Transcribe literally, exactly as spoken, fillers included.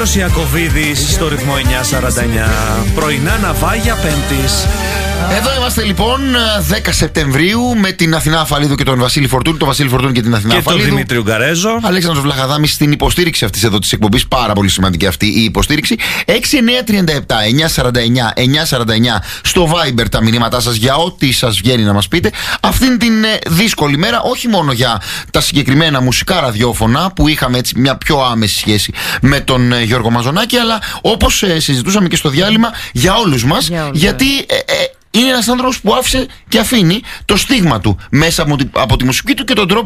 Ιακωβίδης στο ρυθμό εννιά σαράντα εννιά. Πρωινά ναυάγια Πέμπτης. Εδώ είμαστε λοιπόν δέκα Σεπτεμβρίου με την Αθηνά Αφαλίδου και τον Βασίλη Φορτούνη. Τον Βασίλη Φορτούνη και την Αθηνά Και Αφαλίδου. τον Δημήτρη Ουγγαρέζο. Αλέξανδρος Βλαχαδάμης στην υποστήριξη αυτής εδώ της εκπομπής. Πάρα πολύ σημαντική αυτή η υποστήριξη. έξι εννιά τριάντα επτά εννιά σαράντα εννιά εννιά σαράντα εννιά στο Viber τα μηνύματά σας για ό,τι σας βγαίνει να μας πείτε. Αυτήν την ε, δύσκολη μέρα, όχι μόνο για τα συγκεκριμένα μουσικά ραδιόφωνα που είχαμε έτσι μια πιο άμεση σχέση με τον ε, Γιώργο Μαζονάκη, αλλά όπως ε, συζητούσαμε και στο διάλειμμα για όλους μας. Για όλους, γιατί ε, ε, είναι ένας άνθρωπος που άφησε και αφήνει το στίγμα του μέσα από τη, από τη μουσική του και τον τρόπο